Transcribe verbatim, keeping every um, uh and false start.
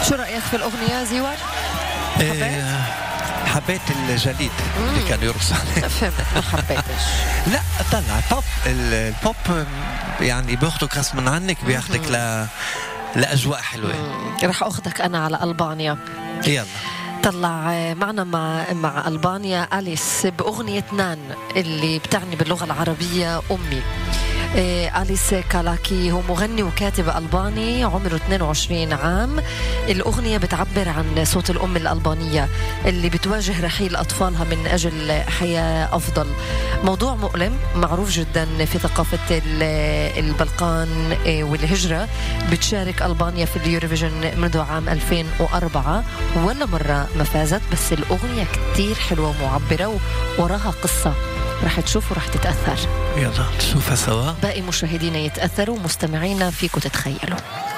شو رأيك في الأغنية زيور؟ حبيت؟ حبيت الجديد اللي كان يرقص عليه. فهمت، ما حبيتش. لا طلع بوب، البوب يعني بياخدك غصبا عنك، بياخدك ل لأجواء حلوة. رح أخذك أنا على ألبانيا. يلا طلع معنا مع مع ألبانيا أليس بأغنية نان اللي بتعني باللغة العربية أمي. أليس كالاكي هو مغني وكاتب ألباني عمره اثنين وعشرين عام. الأغنية بتعبر عن صوت الأم الألبانية اللي بتواجه رحيل أطفالها من أجل حياة أفضل. موضوع مؤلم معروف جدا في ثقافة البلقان والهجرة. بتشارك ألبانيا في اليوروفيجن منذ عام ألفين وأربعة ولا مرة ما فازت، بس الأغنية كتير حلوة ومعبرة ووراها قصة، رح تشوفوا رح تتأثر. يلا نشوفها سوا. باقي مشاهدينا يتأثروا، مستمعينا فيكم تتخيلوا.